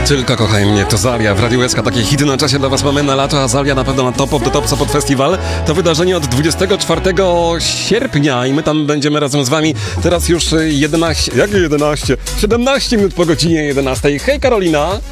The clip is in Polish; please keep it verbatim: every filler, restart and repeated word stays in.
Tylko kochaj mnie, to Azalia w Radiu S K. Takie hity na czasie dla was mamy na lato. Azalia na pewno na Top of the Top Support Festival. To wydarzenie od dwudziestego czwartego sierpnia i my tam będziemy razem z wami. Teraz już jedenaście, jakie jedenaście? siedemnaście minut po godzinie jedenastej. Hej Karolina!